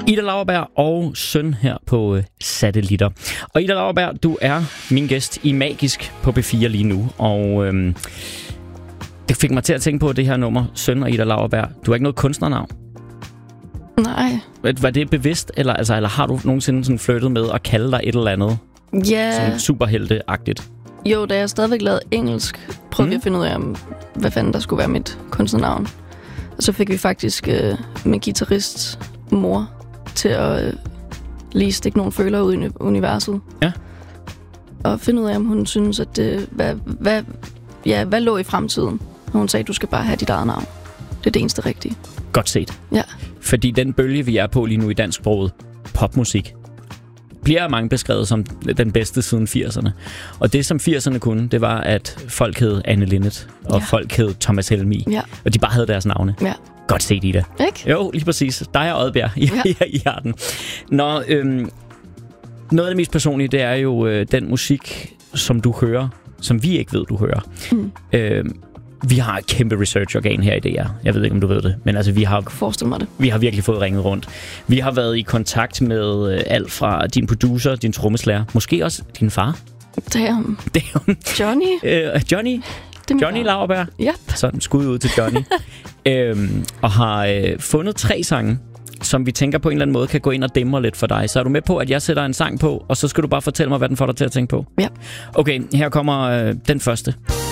Ida Lauerberg og Søn her på Satellitter. Og Ida Lauerberg, du er min gæst i Magisk på B4 lige nu. Og det fik mig til at tænke på det her nummer, Søn og Ida Lauerberg. Du har ikke noget kunstnernavn? Nej. Var det bevidst, eller har du nogensinde sådan flyttet med at kalde dig et eller andet? Ja. Sådan superhelte-agtigt? Jo, da jeg stadigvæk lavede engelsk, prøvede vi at finde ud af, hvad fanden der skulle være mit kunstnernavn. Og så fik vi faktisk min guitarist mor til at lige stikke nogle følere ud i universet. Ja. Og finde ud af, om hun synes, at hvad lå i fremtiden. Og hun sagde, du skal bare have dit eget navn. Det er det eneste rigtige. Godt set. Ja. Fordi den bølge, vi er på lige nu i dansksproget, popmusik, bliver mange beskrevet som den bedste siden 80'erne. Og det, som 80'erne kunne, det var, at folk hed Anne Linnet, og folk hed Thomas Helmig. Ja. Og de bare havde deres navne. Ja. Godt set, Ida. Ikke? Jo, lige præcis. Dig og Oddbjerg i hjerten. Nå, noget af det mest personlige, det er jo den musik, som du hører, som vi ikke ved, du hører. Vi har et kæmpe research-organ her i DR. Jeg ved ikke, om du ved det, men altså vi har... Forestil mig det. Vi har virkelig fået ringet rundt. Vi har været i kontakt med alt fra din producer, din trommeslager, måske også din far. Damn. Johnny. Johnny Lauerberg. Yep. Sådan, skud ud til Johnny. Og har fundet 3 sange, som vi tænker på en eller anden måde kan gå ind og dæmre lidt for dig. Så er du med på, at jeg sætter en sang på, og så skal du bare fortælle mig, hvad den får dig til at tænke på? Ja. Okay, her kommer den første.